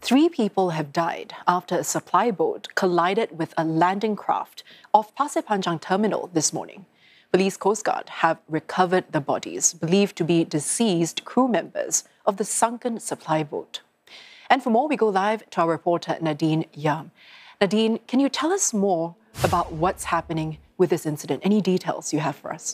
3 people have died after a supply boat collided with a landing craft off Pasir Panjang terminal this morning. Police Coast Guard have recovered the bodies, believed to be deceased crew members of the sunken supply boat. And for more, we go live to our reporter Nadine Yam. Nadine, can you tell us more about what's happening with this incident? Any details you have for us?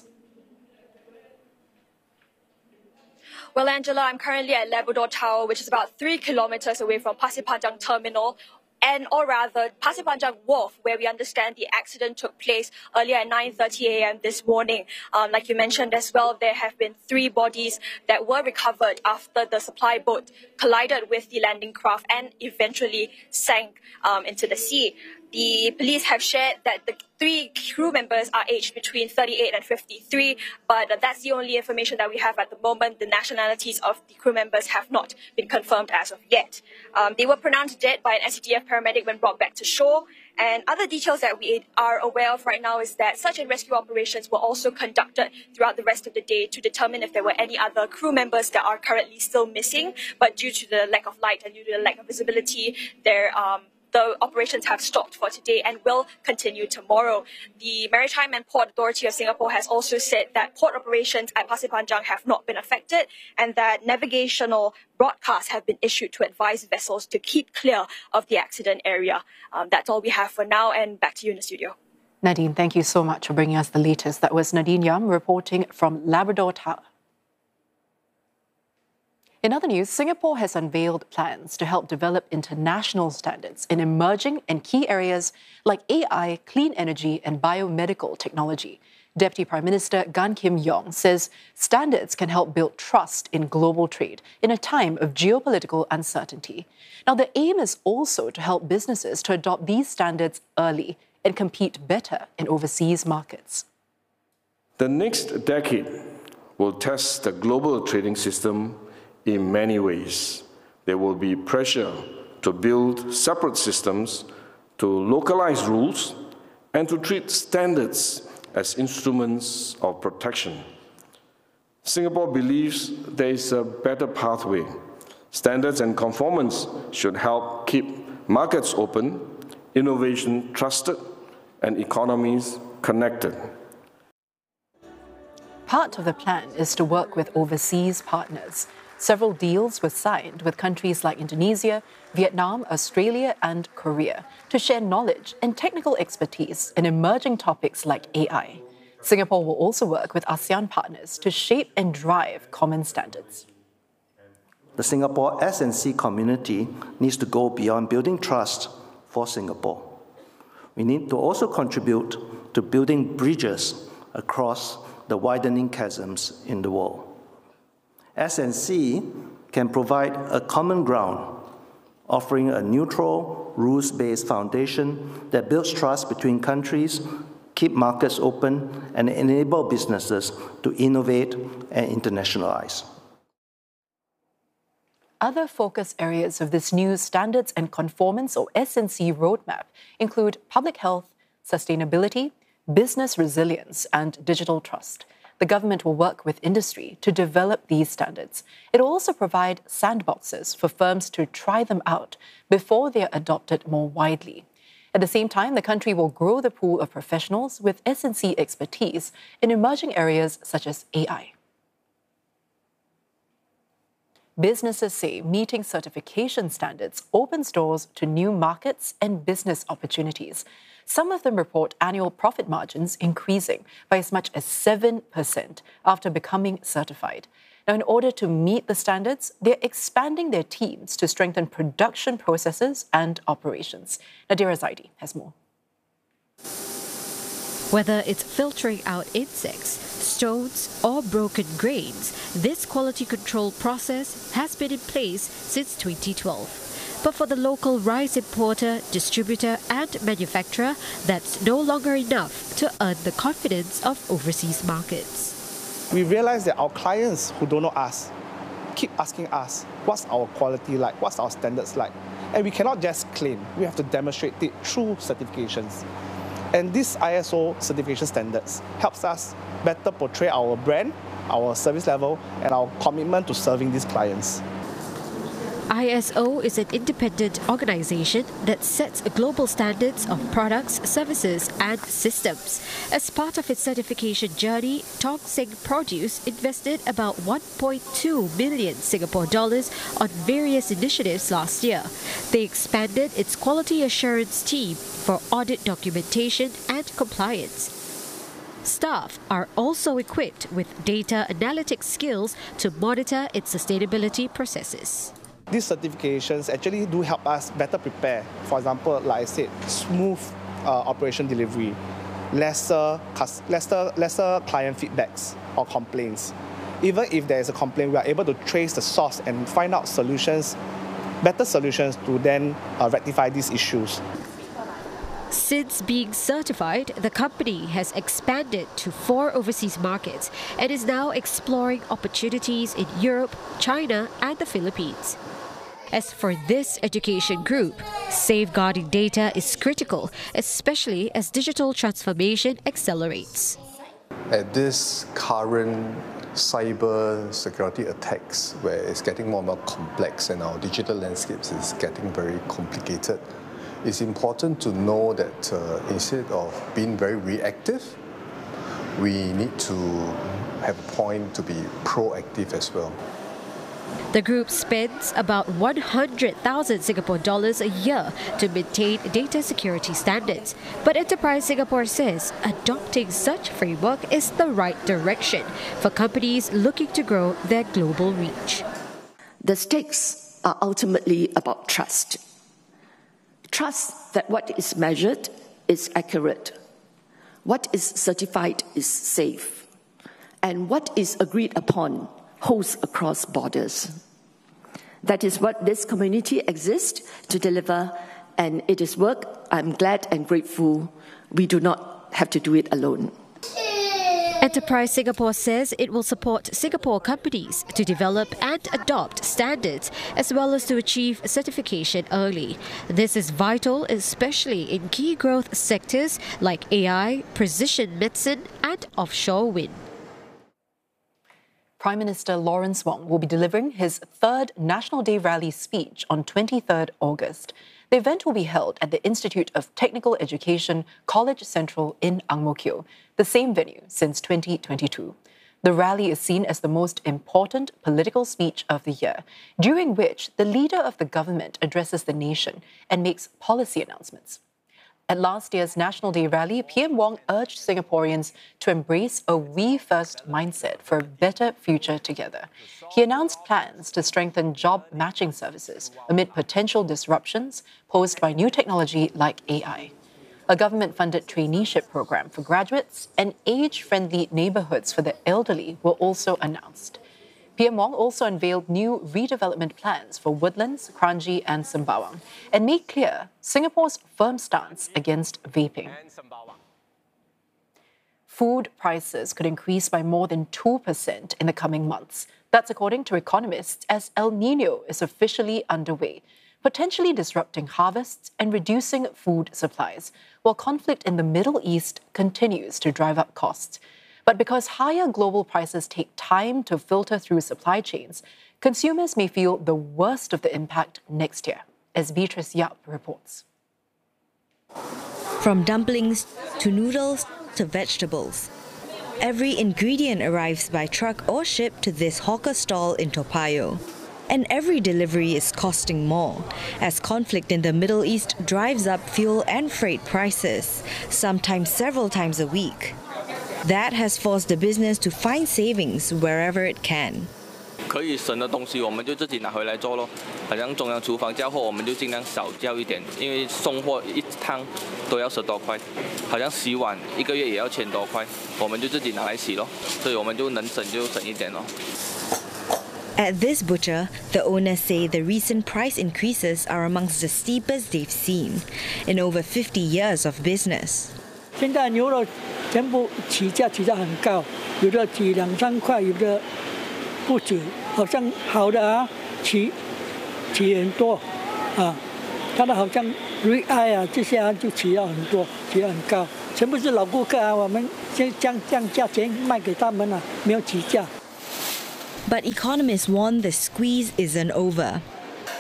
Well, Angela, I'm currently at Labrador Tower, which is about 3 kilometers away from Pasir Panjang Terminal, or rather Pasir Panjang Wharf, where we understand the accident took place earlier at 9:30 a.m. this morning. Like you mentioned as well, there have been 3 bodies that were recovered after the supply boat collided with the landing craft and eventually sank into the sea. The police have shared that the 3 crew members are aged between 38 and 53, but that's the only information that we have at the moment. The nationalities of the crew members have not been confirmed as of yet. They were pronounced dead by an SCDF paramedic when brought back to shore. And other details that we are aware of right now is that search and rescue operations were also conducted throughout the rest of the day to determine if there were any other crew members that are currently still missing. But due to the lack of light and due to the lack of visibility, the operations have stopped for today and will continue tomorrow. The Maritime and Port Authority of Singapore has also said that port operations at Pasir Panjang have not been affected and that navigational broadcasts have been issued to advise vessels to keep clear of the accident area. That's all we have for now, and back to you in the studio. Nadine, thank you so much for bringing us the latest. That was Nadine Yam reporting from Labrador Tower. In other news, Singapore has unveiled plans to help develop international standards in emerging and key areas like AI, clean energy, and biomedical technology. Deputy Prime Minister Gan Kim Yong says standards can help build trust in global trade in a time of geopolitical uncertainty. Now, the aim is also to help businesses to adopt these standards early and compete better in overseas markets. The next decade will test the global trading system in many ways. There will be pressure to build separate systems, to localize rules, and to treat standards as instruments of protection. Singapore believes there is a better pathway. Standards and conformance should help keep markets open, innovation trusted, and economies connected. Part of the plan is to work with overseas partners. Several deals were signed with countries like Indonesia, Vietnam, Australia, and Korea to share knowledge and technical expertise in emerging topics like AI. Singapore will also work with ASEAN partners to shape and drive common standards. The Singapore S&C community needs to go beyond building trust for Singapore. We need to also contribute to building bridges across the widening chasms in the world. S&C can provide a common ground, offering a neutral, rules-based foundation that builds trust between countries, keep markets open, and enable businesses to innovate and internationalize. Other focus areas of this new Standards and Conformance or S&C roadmap include public health, sustainability, business resilience, and digital trust. The government will work with industry to develop these standards. It will also provide sandboxes for firms to try them out before they are adopted more widely. At the same time, the country will grow the pool of professionals with S&C expertise in emerging areas such as AI. Businesses say meeting certification standards opens doors to new markets and business opportunities. Some of them report annual profit margins increasing by as much as 7% after becoming certified. Now, in order to meet the standards, they're expanding their teams to strengthen production processes and operations. Nadira Zaidi has more. Whether it's filtering out insects, stones, or broken grains, this quality control process has been in place since 2012. But for the local rice importer, distributor, and manufacturer, that's no longer enough to earn the confidence of overseas markets. We realize that our clients who don't know us keep asking us, what's our quality like, what's our standards like? And we cannot just claim, we have to demonstrate it through certifications. And this ISO certification standards helps us better portray our brand, our service level, and our commitment to serving these clients. ISO is an independent organization that sets global standards of products, services, and systems. As part of its certification journey, Tong Seng Produce invested about 1.2 million Singapore dollars on various initiatives last year. They expanded its quality assurance team for audit documentation and compliance. Staff are also equipped with data analytics skills to monitor its sustainability processes. These certifications actually do help us better prepare. For example, like I said, smooth operation delivery, lesser client feedbacks or complaints. Even if there is a complaint, we are able to trace the source and find out solutions, better solutions to then rectify these issues. Since being certified, the company has expanded to 4 overseas markets and is now exploring opportunities in Europe, China, and the Philippines. As for this education group, safeguarding data is critical, especially as digital transformation accelerates. At this current cyber security attacks, where it's getting more and more complex and our digital landscapes is getting very complicated, it's important to know that instead of being very reactive, we need to have a point to be proactive as well. The group spends about 100,000 Singapore dollars a year to maintain data security standards. But Enterprise Singapore says adopting such framework is the right direction for companies looking to grow their global reach. The stakes are ultimately about trust. Trust that what is measured is accurate, what is certified is safe, and what is agreed upon holds across borders. That is what this community exists to deliver, and it is work I'm glad and grateful we do not have to do it alone. Enterprise Singapore says it will support Singapore companies to develop and adopt standards as well as to achieve certification early. This is vital, especially in key growth sectors like AI, precision medicine, and offshore wind. Prime Minister Lawrence Wong will be delivering his 3rd National Day rally speech on 23rd August. The event will be held at the Institute of Technical Education, College Central in Ang Mo Kio, the same venue since 2022. The rally is seen as the most important political speech of the year, during which the leader of the government addresses the nation and makes policy announcements. At last year's National Day rally, PM Wong urged Singaporeans to embrace a we first mindset for a better future together. He announced plans to strengthen job matching services amid potential disruptions posed by new technology like AI. A government-funded traineeship program for graduates and age-friendly neighbourhoods for the elderly were also announced. PM Wong also unveiled new redevelopment plans for Woodlands, Kranji and Sembawang and made clear Singapore's firm stance against vaping. Food prices could increase by more than 2% in the coming months. That's according to economists, as El Niño is officially underway, potentially disrupting harvests and reducing food supplies, while conflict in the Middle East continues to drive up costs. But because higher global prices take time to filter through supply chains, consumers may feel the worst of the impact next year, as Beatrice Yap reports. From dumplings to noodles to vegetables, every ingredient arrives by truck or ship to this hawker stall in Toa Payoh. And every delivery is costing more, as conflict in the Middle East drives up fuel and freight prices, sometimes several times a week. That has forced the business to find savings wherever it can. 可以省的东西，我们就自己拿回来做咯。好像中央厨房叫货，我们就尽量少叫一点，因为送货一趟都要10多块，好像洗碗1个月也要1000多块，我们就自己拿来洗咯。所以我们就能省就省一点咯。 At this butcher, the owners say the recent price increases are amongst the steepest they've seen in over 50 years of business. 现在牛肉全部起价很高，有的起2、3块，有的不止，好像好的啊，起很多啊，它的好像 ribeye 啊这些啊就起了很多，起了很高，全部是老顾客啊，我们先降价钱卖给他们啊，没有起价。 But economists warn the squeeze isn't over.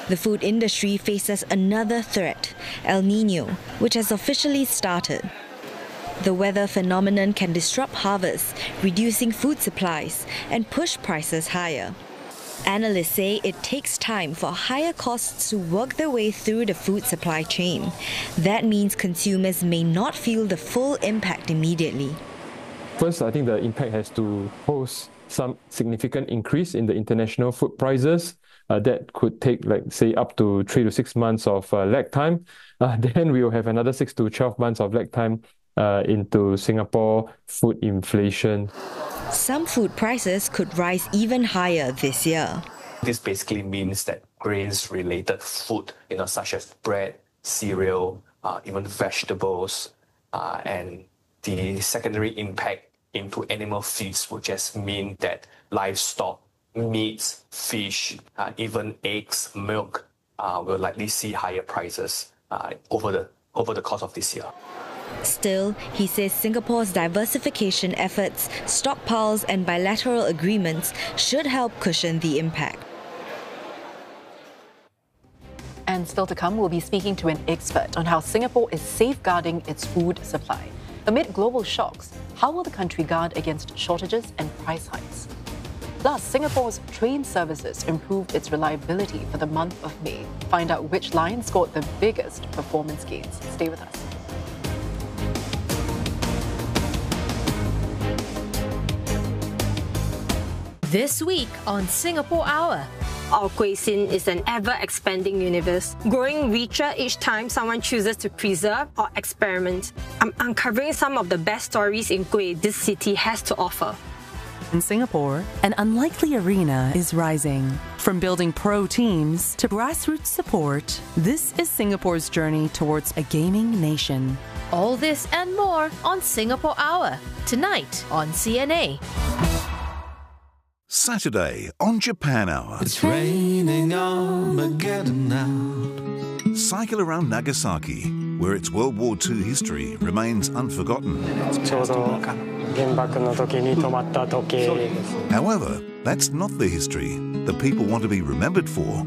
The food industry faces another threat, El Niño, which has officially started. The weather phenomenon can disrupt harvests, reducing food supplies, and push prices higher. Analysts say it takes time for higher costs to work their way through the food supply chain. That means consumers may not feel the full impact immediately. First, I think the impact has to pose some significant increase in the international food prices. That could take, say, up to 3 to 6 months of lag time. Then we will have another 6 to 12 months of lag time into Singapore food inflation. Some food prices could rise even higher this year. This basically means that grains-related food, such as bread, cereal, even vegetables, and the secondary impact into animal feeds would just mean that livestock, meats, fish, even eggs, milk will likely see higher prices over the course of this year. Still, he says Singapore's diversification efforts, stockpiles and bilateral agreements should help cushion the impact. And still to come, we'll be speaking to an expert on how Singapore is safeguarding its food supply. Amid global shocks, how will the country guard against shortages and price hikes? Plus, Singapore's train services improved its reliability for the month of May. Find out which line scored the biggest performance gains. Stay with us. This week on Singapore Hour. Our cuisine is an ever-expanding universe, growing richer each time someone chooses to preserve or experiment. I'm uncovering some of the best stories in kueh this city has to offer. In Singapore, an unlikely arena is rising. From building pro teams to grassroots support, this is Singapore's journey towards a gaming nation. All this and more on Singapore Hour, tonight on CNA. Saturday on Japan Hour. It's raining Armageddon now. Cycle around Nagasaki, where its World War II history remains unforgotten. However, that's not the history that people want to be remembered for.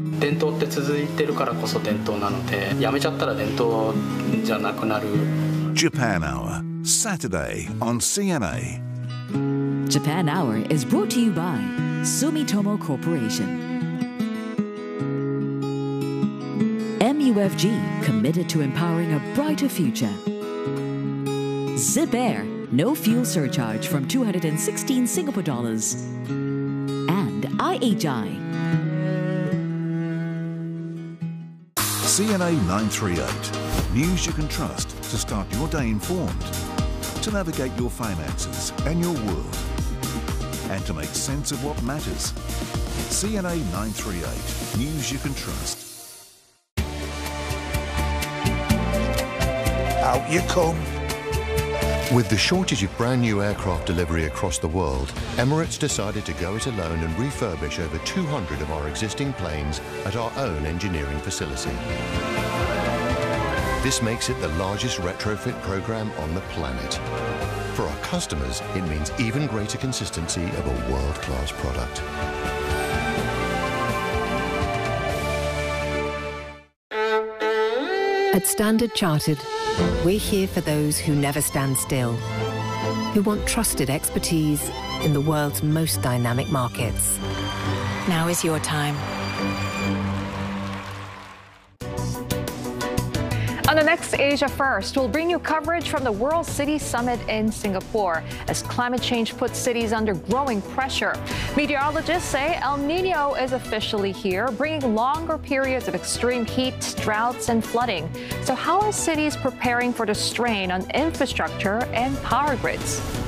Japan Hour, Saturday on CNA. Japan Hour is brought to you by Sumitomo Corporation. MUFG, committed to empowering a brighter future. Zip Air, no fuel surcharge from 216 Singapore dollars. And IHI. CNA 938, news you can trust to start your day informed, to navigate your finances and your world, and to make sense of what matters. CNA 938, news you can trust. Out you come. With the shortage of brand new aircraft delivery across the world, Emirates decided to go it alone and refurbish over 200 of our existing planes at our own engineering facility. This makes it the largest retrofit program on the planet. For our customers, it means even greater consistency of a world-class product. At Standard Chartered, we're here for those who never stand still, who want trusted expertise in the world's most dynamic markets. Now is your time. On the next Asia First, we'll bring you coverage from the World City Summit in Singapore as climate change puts cities under growing pressure. Meteorologists say El Niño is officially here, bringing longer periods of extreme heat, droughts, and flooding. So how are cities preparing for the strain on infrastructure and power grids?